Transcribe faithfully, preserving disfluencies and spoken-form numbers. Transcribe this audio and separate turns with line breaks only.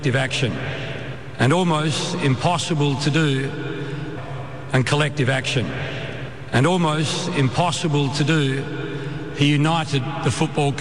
action, and almost impossible to do, and collective action, and almost impossible to do, he united the football community.